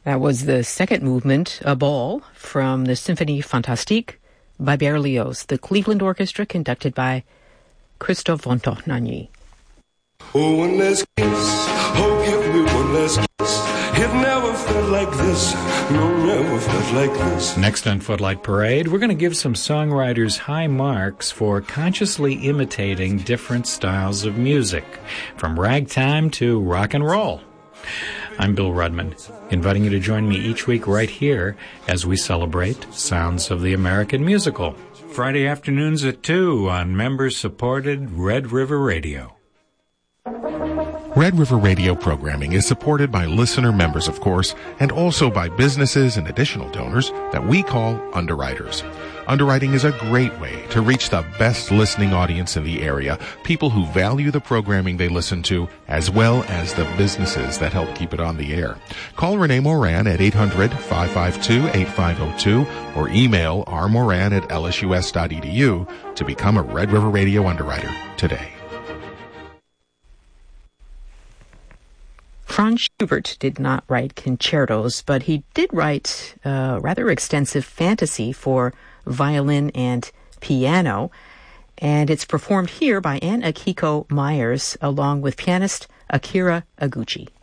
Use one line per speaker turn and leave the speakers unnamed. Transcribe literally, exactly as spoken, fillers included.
That was the second movement, A Ball, from the Symphonie Fantastique by Berlioz, the Cleveland Orchestra, conducted by Christophe Ventosnagny.
Oh, one last kiss, oh, give me one last kiss. It never felt like this, no, never felt like this.
Next on Footlight Parade, we're going to give some songwriters high marks for consciously imitating different styles of music, from ragtime to rock and roll. I'm Bill Rudman, inviting you to join me each week right here as we celebrate Sounds of the American Musical. Friday afternoons at two on member-supported Red River Radio.
Red River Radio programming is supported by listener members, of course, and also by businesses and additional donors that we call underwriters. Underwriting is a great way to reach the best listening audience in the area, people who value the programming they listen to, as well as the businesses that help keep it on the air. Call Renee Moran at eight hundred, five five two, eight five zero two or email r moran at l s u s dot e d u to become a Red River Radio underwriter today.
Franz Schubert did not write concertos, but he did write a rather extensive fantasy for violin and piano, and it's performed here by Ann Akiko Myers along with pianist Akira Aguchi.